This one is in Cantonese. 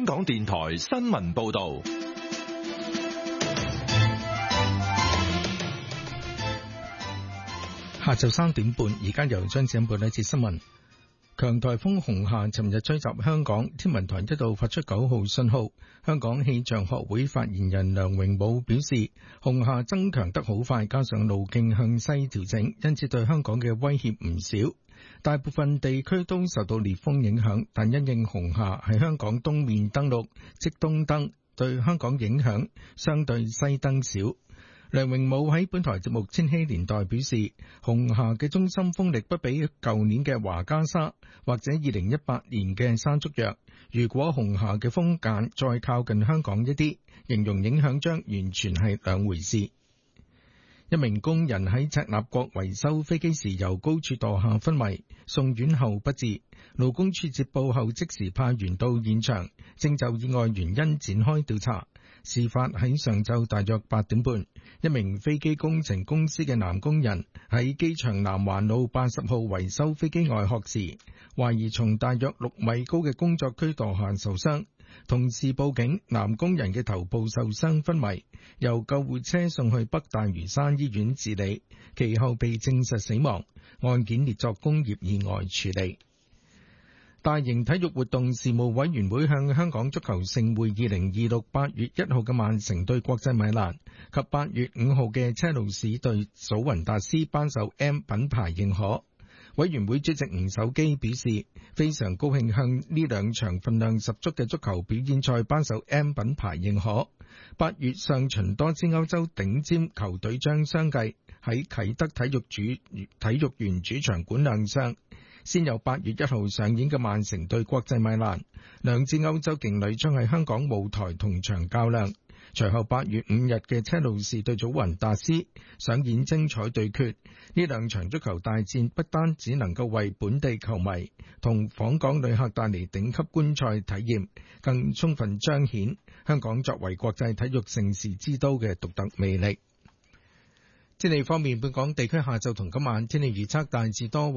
港電台新聞報道。 下晝3點半，而家由張子欣報一節新聞。強颱風紅夏尋日吹襲香港，天文台一度發出9號信號。香港氣象學會發言人梁榮武表示，紅夏增強得好快，加上路徑向西調整，因此對香港嘅威脅唔少。大部分地區都受到烈風影響，但因應紅夏喺香港東面登陸，即東登，對香港影響相對西登少。梁榮武喺本台節目《千禧年代》表示，紅夏嘅中心風力不比舊年嘅華嘉沙或者2018年嘅山竹弱。如果紅夏嘅風間再靠近香港一啲，形容影響將完全係兩回事。一名工人喺赤鱲角維修飛機時由高處墮下昏迷，送院後不治。勞工處接報後即時派員到現場，正就意外原因展開調查。事發喺上晝大約8點半，一名飛機工程公司嘅男工人喺機場南環路80號維修飛機外殼時，懷疑從大約6米高嘅工作區墮下受傷。同事報警，男工人嘅頭部受傷昏迷，由救護車送去北大嶼山醫院治理，其後被證實死亡。案件列作工業意外處理。大型體育活動事務委員會向香港足球盛會2026 8月1號嘅曼城對國際米蘭及8月5號嘅車路士對祖雲達斯頒授 M 品牌認可。委員會主席吳守基表示，非常高興向呢兩場分量十足嘅足球表演賽頒授 M 品牌認可。8月上旬多支歐洲頂尖球隊將相繼喺啟德體育園主場館亮相。先有8月1號上演嘅曼城對國際米蘭，兩支歐洲勁旅將喺香港舞台同場較量。隨後8月5日嘅車路士對祖雲達斯上演精彩對決。呢兩場足球大戰不單只能夠為本地球迷同訪港旅客帶嚟頂級觀賽體驗，更充分彰顯香港作為國際體育盛事之都嘅獨特魅力。天氣方面，本港地區下晝同今晚天氣預測大致多雲。